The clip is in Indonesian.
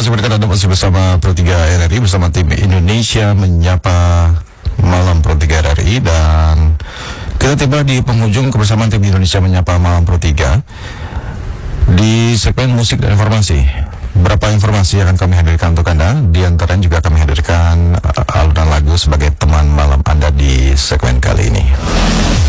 seperti Anda masih bersama Pro 3 RRI bersama tim Indonesia Menyapa Malam Pro 3 RRI, dan kita tiba di penghujung kebersamaan tim Indonesia Menyapa Malam Pro 3 di segmen musik dan informasi. Berapa informasi yang akan kami hadirkan untuk Anda, di antaranya juga kami hadirkan alunan lagu sebagai teman malam Anda di segmen kali ini.